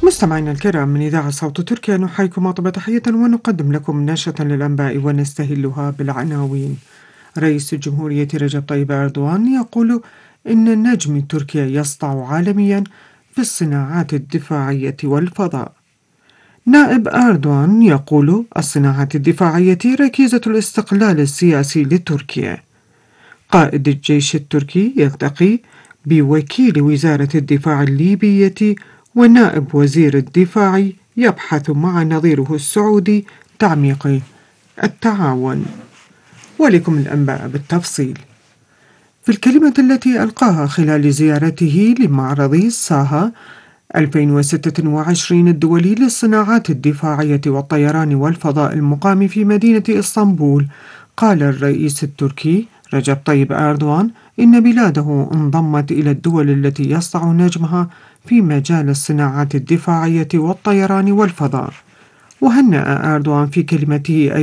مستمعينا الكرام من إذاعة صوت تركيا نحييكم أطيب تحية ونقدم لكم نشرة للأنباء ونستهلها بالعناوين. رئيس الجمهورية رجب طيب أردوغان يقول إن النجم التركي يسطع عالميا في الصناعات الدفاعية والفضاء. نائب أردوغان يقول الصناعات الدفاعية ركيزة الاستقلال السياسي لتركيا. قائد الجيش التركي يلتقي بوكيل وزارة الدفاع الليبية، ونائب وزير الدفاع يبحث مع نظيره السعودي تعميق التعاون. ولكم الأنباء بالتفصيل. في الكلمة التي ألقاها خلال زيارته لمعرض ساها 2026 الدولي للصناعات الدفاعية والطيران والفضاء المقام في مدينة إسطنبول، قال الرئيس التركي رجب طيب أردوغان إن بلاده انضمت إلى الدول التي يسطع نجمها في مجال الصناعات الدفاعية والطيران والفضاء. وهنأ أردوغان في كلمته